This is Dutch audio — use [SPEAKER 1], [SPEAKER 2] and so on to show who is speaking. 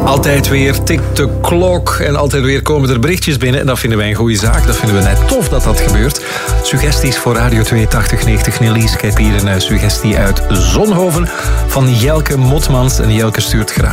[SPEAKER 1] Altijd weer tikt de klok en altijd weer komen er berichtjes binnen. En dat vinden wij een goede zaak. Dat vinden we net tof dat dat gebeurt. Suggesties voor Radio 2 8090 Nellies. Ik heb hier een suggestie uit Zonhoven van Jelke Motmans. En Jelke stuurt graag